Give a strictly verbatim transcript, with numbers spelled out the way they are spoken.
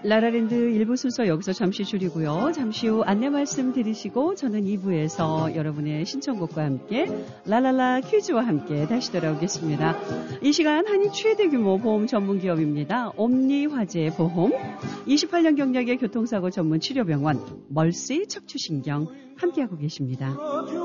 라라랜드 일 부 순서 여기서 잠시 줄이고요. 잠시 후 안내 말씀 들으시고 저는 이 부에서 여러분의 신청곡과 함께 라라라 퀴즈와 함께 다시 돌아오겠습니다. 이 시간 한인 최대 규모 보험 전문 기업입니다. 옴니화재 보험, 이십팔 년 경력의 교통사고 전문 치료병원 멀시 척추신경 함께하고 계십니다.